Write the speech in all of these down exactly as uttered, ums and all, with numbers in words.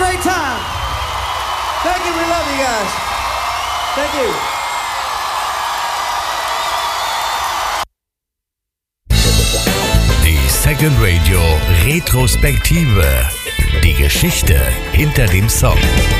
great time. Thank you, we love you guys. Thank you. Die Second Radio Retrospektive. Die Geschichte hinter dem Song.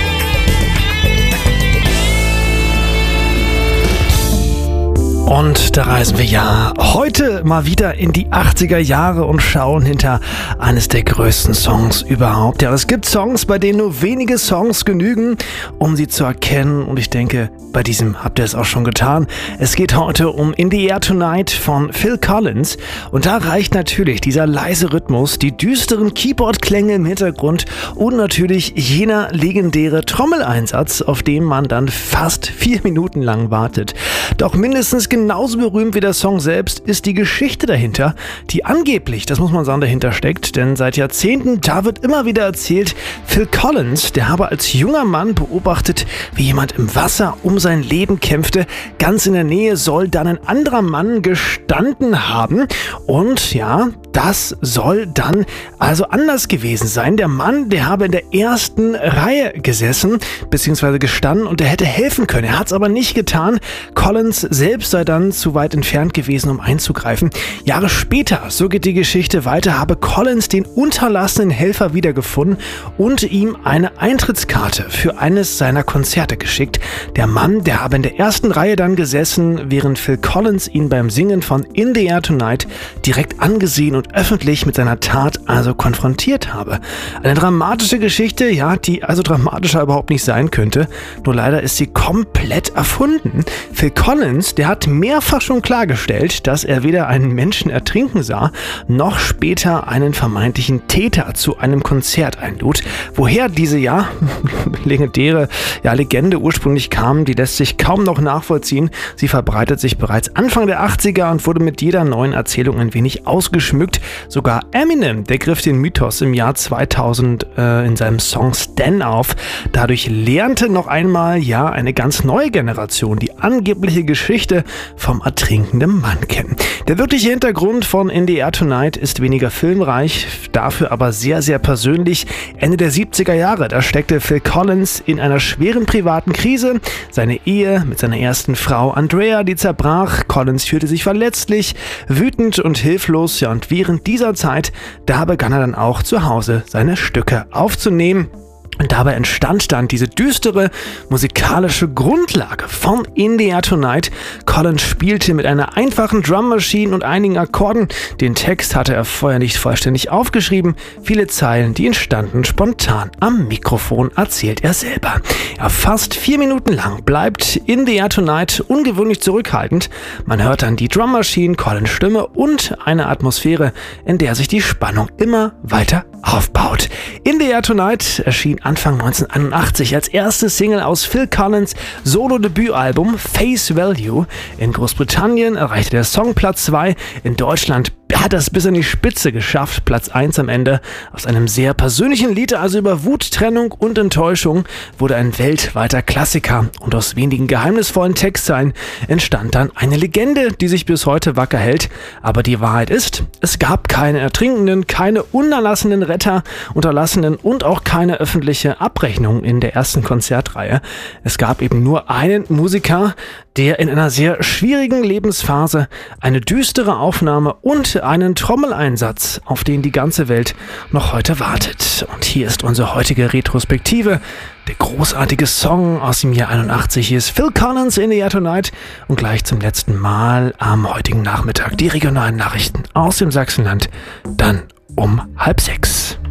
Und da reisen wir ja heute mal wieder in die achtziger Jahre und schauen hinter eines der größten Songs überhaupt. Ja, es gibt Songs, bei denen nur wenige Songs genügen, um sie zu erkennen. Und ich denke, bei diesem habt ihr es auch schon getan. Es geht heute um In the Air Tonight von Phil Collins. Und da reicht natürlich dieser leise Rhythmus, die düsteren Keyboard-Klänge im Hintergrund und natürlich jener legendäre Trommeleinsatz, auf den man dann fast vier Minuten lang wartet. Doch mindestens genauso berühmt wie der Song selbst ist die Geschichte dahinter, die angeblich, das muss man sagen, dahinter steckt, denn seit Jahrzehnten, da wird immer wieder erzählt, Phil Collins, der habe als junger Mann beobachtet, wie jemand im Wasser um sein Leben kämpfte. Ganz in der Nähe soll dann ein anderer Mann gestanden haben und ja, das soll dann also anders gewesen sein. Der Mann, der habe in der ersten Reihe gesessen, beziehungsweise gestanden und der hätte helfen können. Er hat es aber nicht getan. Collins selbst sei dann zu weit entfernt gewesen, um einzugreifen. Jahre später, so geht die Geschichte weiter, habe Collins den unterlassenen Helfer wiedergefunden und ihm eine Eintrittskarte für eines seiner Konzerte geschickt. Der Mann, der habe in der ersten Reihe dann gesessen, während Phil Collins ihn beim Singen von In the Air Tonight direkt angesehen und öffentlich mit seiner Tat also konfrontiert habe. Eine dramatische Geschichte, ja, die also dramatischer überhaupt nicht sein könnte, nur leider ist sie komplett erfunden. Phil Collins, der hat mehrfach schon klargestellt, dass er weder einen Menschen ertrinken sah, noch später einen vermeintlichen Täter zu einem Konzert einlud. Woher diese, ja, legendäre ja, Legende ursprünglich kam, die lässt sich kaum noch nachvollziehen. Sie verbreitet sich bereits Anfang der achtziger und wurde mit jeder neuen Erzählung ein wenig ausgeschmückt. Sogar Eminem, der griff den Mythos im Jahr zweitausend äh, in seinem Song Stan auf. Dadurch lernte noch einmal, ja, eine ganz neue Generation die angebliche Geschichte vom ertrinkenden Mann kennen. Der wirkliche Hintergrund von In the Air Tonight ist weniger filmreich, dafür aber sehr, sehr persönlich. Ende der siebziger Jahre, da steckte Phil Collins in einer schweren privaten Krise. Seine Ehe mit seiner ersten Frau Andrea, die zerbrach. Collins fühlte sich verletzlich, wütend und hilflos. Ja, und während dieser Zeit, da begann er dann auch zu Hause seine Stücke aufzunehmen. Und dabei entstand dann diese düstere musikalische Grundlage von In the Air Tonight. Collins spielte mit einer einfachen Drum Machine und einigen Akkorden. Den Text hatte er vorher nicht vollständig aufgeschrieben. Viele Zeilen, die entstanden spontan am Mikrofon, erzählt er selber. Ja, fast vier Minuten lang bleibt In the Air Tonight ungewöhnlich zurückhaltend. Man hört dann die Drum Machine, Collins Stimme und eine Atmosphäre, in der sich die Spannung immer weiter aufbaut. In the Air Tonight erschien Anfang neunzehnhunderteinundachtzig als erste Single aus Phil Collins' Solo-Debütalbum Face Value. In Großbritannien erreichte der Song Platz zwei, in Deutschland hat es bis an die Spitze geschafft, Platz eins am Ende. Aus einem sehr persönlichen Lied, also über Wut, Trennung und Enttäuschung, wurde ein weltweiter Klassiker und aus wenigen geheimnisvollen Textzeilen entstand dann eine Legende, die sich bis heute wacker hält. Aber die Wahrheit ist, es gab keine Ertrinkenden, keine unerlassenen Retter, Unterlassenen und auch keine öffentliche Abrechnung in der ersten Konzertreihe. Es gab eben nur einen Musiker, der in einer sehr schwierigen Lebensphase eine düstere Aufnahme und einen Trommeleinsatz, auf den die ganze Welt noch heute wartet. Und hier ist unsere heutige Retrospektive. Der großartige Song aus dem Jahr einundachtzig. Hier ist Phil Collins In the Air Tonight. Und gleich zum letzten Mal am heutigen Nachmittag die regionalen Nachrichten aus dem Sachsenland. Dann um halb sechs.